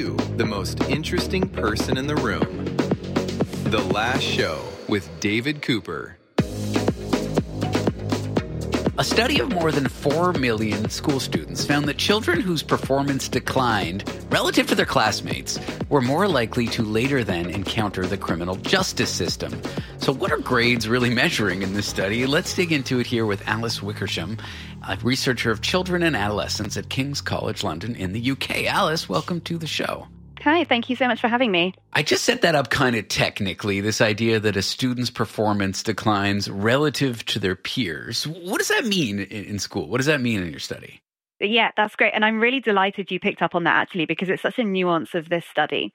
The most interesting person in the room. The Last Show with David Cooper. A study of more than 4 million school students found that children whose performance declined relative to their classmates were more likely to later then encounter the criminal justice system. So what are grades really measuring in this study? Let's dig into it here with Alice Wickersham, a researcher of children and adolescents at King's College London in the UK. Alice, welcome to the show. Hi, thank you so much for having me. I just set that up kind of technically, this idea that a student's performance declines relative to their peers. What does that mean in school? What does that mean in your study? Yeah, that's great. And I'm really delighted you picked up on that, actually, because it's such a nuance of this study.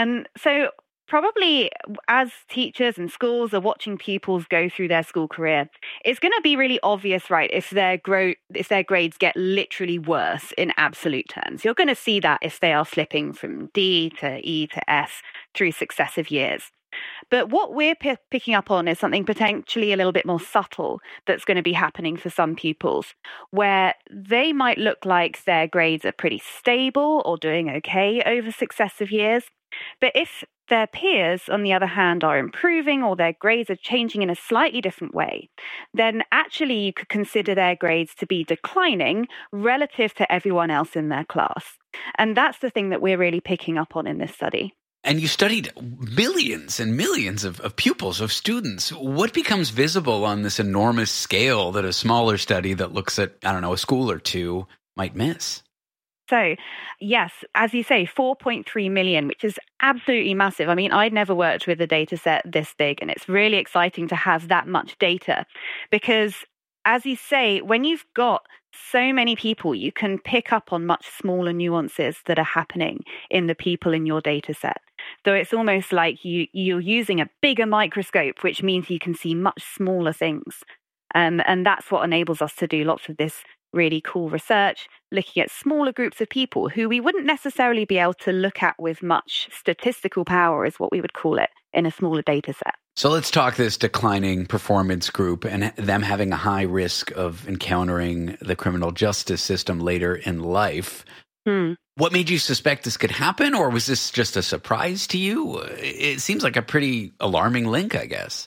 So probably as teachers and schools are watching pupils go through their school career, it's going to be really obvious, right, if their grades get literally worse in absolute terms. You're going to see that if they are slipping from D to E to S through successive years. But what we're picking up on is something potentially a little bit more subtle that's going to be happening for some pupils, where they might look like their grades are pretty stable or doing okay over successive years. But if their peers, on the other hand, are improving or their grades are changing in a slightly different way, then actually you could consider their grades to be declining relative to everyone else in their class. And that's the thing that we're really picking up on in this study. And you studied millions and millions of pupils, of students. What becomes visible on this enormous scale that a smaller study that looks at, a school or two might miss? So, yes, as you say, 4.3 million, which is absolutely massive. I mean, I'd never worked with a data set this big, and it's really exciting to have that much data because, as you say, when you've got so many people, you can pick up on much smaller nuances that are happening in the people in your data set. So it's almost like you're using a bigger microscope, which means you can see much smaller things. And that's what enables us to do lots of this really cool research, looking at smaller groups of people who we wouldn't necessarily be able to look at with much statistical power, is what we would call it, in a smaller data set. So let's talk this declining performance group and them having a high risk of encountering the criminal justice system later in life. What made you suspect this could happen, or was this just a surprise to you? It seems like a pretty alarming link, I guess.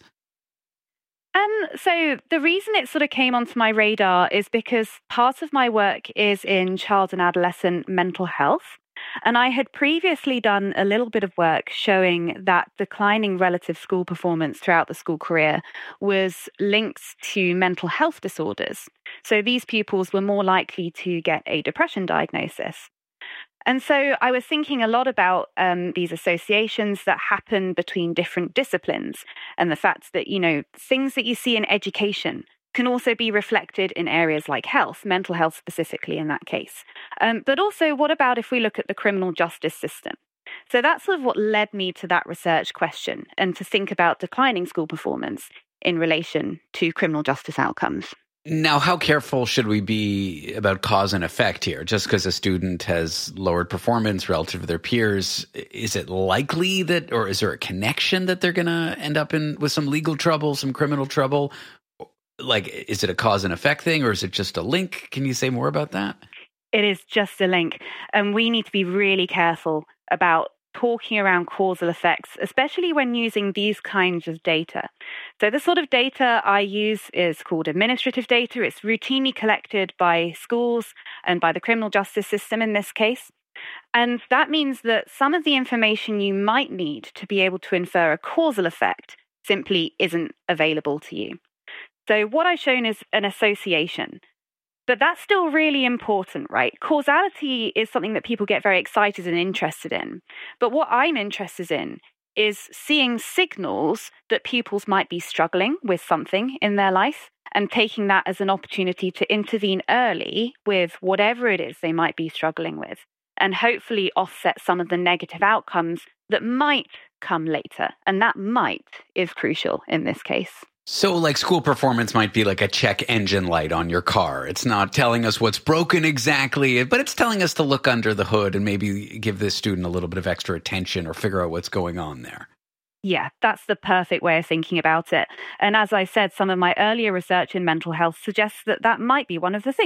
So the reason it sort of came onto my radar is because part of my work is in child and adolescent mental health. And I had previously done a little bit of work showing that declining relative school performance throughout the school career was linked to mental health disorders. So these pupils were more likely to get a depression diagnosis. And so I was thinking a lot about these associations that happen between different disciplines and the fact that, things that you see in education can also be reflected in areas like health, mental health specifically in that case. But also, what about if we look at the criminal justice system? So that's sort of what led me to that research question and to think about declining school performance in relation to criminal justice outcomes. Now, how careful should we be about cause and effect here? Just because a student has lowered performance relative to their peers, is it likely that, or is there a connection that they're going to end up with some legal trouble, some criminal trouble? Like, is it a cause and effect thing, or is it just a link? Can you say more about that? It is just a link. And we need to be really careful about talking around causal effects, especially when using these kinds of data. So the sort of data I use is called administrative data. It's routinely collected by schools and by the criminal justice system in this case. And that means that some of the information you might need to be able to infer a causal effect simply isn't available to you. So what I've shown is an association. But that's still really important, right? Causality is something that people get very excited and interested in. But what I'm interested in is seeing signals that pupils might be struggling with something in their life and taking that as an opportunity to intervene early with whatever it is they might be struggling with and hopefully offset some of the negative outcomes that might come later. And that might is crucial in this case. So like school performance might be like a check engine light on your car. It's not telling us what's broken exactly, but it's telling us to look under the hood and maybe give this student a little bit of extra attention or figure out what's going on there. Yeah, that's the perfect way of thinking about it. And as I said, some of my earlier research in mental health suggests that that might be one of the things.